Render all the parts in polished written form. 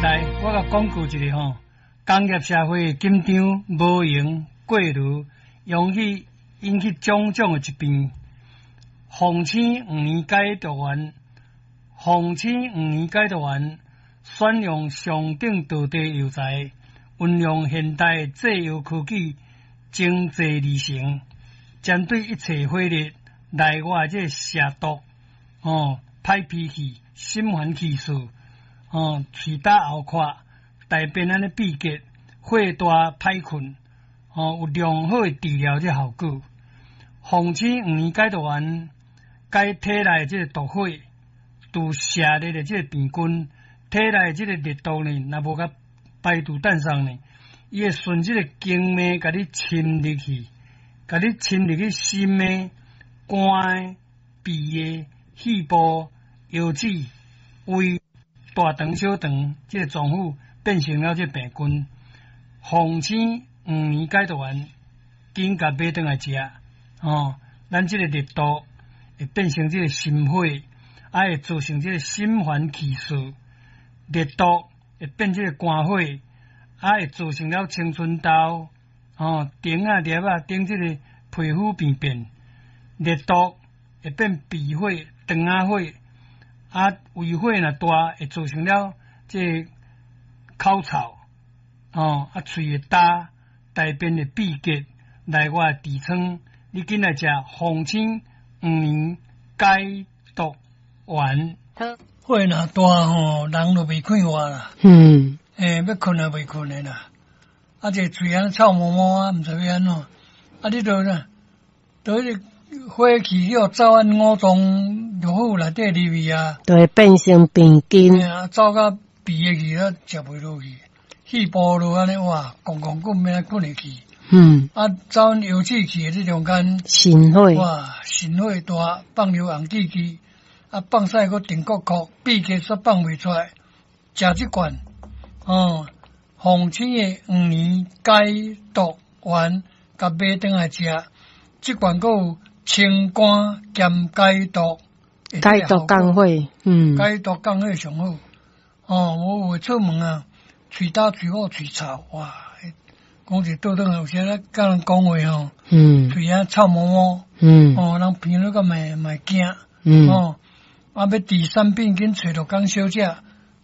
来，我甲讲句一个吼，工业社会紧张无闲过炉，容易引起种种的疾病。防青5年解毒丸，防青5年解毒丸选用上等道地药材，运用现代制药科技，精制而成，针对一切火热内外这蛇毒、歹脾气、心烦气躁、喙焦喉渴、大便安尼闭结、火大歹困，有良好的治疗这效果。防青5年解毒丸解体内这个毒火，除蛇热的这个病菌，体内这个热毒呢，若无甲排除诞生呢，伊会顺这个经脉甲你侵入去，甲你侵入去心的、肝的、鼻的、肺部、腰子、胃、大肠、小肠，这个脏腑变成了这病菌。防青5年解毒丸，紧甲买转来食，咱这个热毒会变成这个心火，会造成这个心烦气躁，热毒会变这个肝火，会造成了青春痘、顶啊、裂啊、顶这个皮肤病变，热毒会变鼻火、肠啊火，胃火若大，会造成了这个口臭，喙会焦，大便会闭结，内外痔疮，你紧来食防青5年解毒丸。火若大人就袂快活啦。要困也袂困的啦。这嘴啊臭毛毛啊，毋知要安怎。你就火气叫走按5脏六腑内底入去啊， 就会变成病菌。 走到鼻的去，食袂落去。肺部就安尼哇，滚免滚会去。走腰子去这中间， 心火哇，心火大，放流红气气，放屎个顶壳壳，闭结煞放袂出来，食这罐，防青的5年解毒丸，甲买转来食，这罐还有清肝兼解毒， 解毒降火， 解毒降火上好。我会出门啊，喙焦、喙苦、喙臭，哇！讲一倒转有时咧甲人讲话喙啊臭毛毛，人闻了个嘛惊，要治三病紧找着讲小姐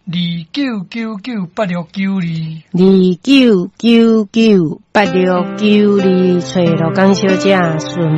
29998692， 29998692，找着讲小姐顺。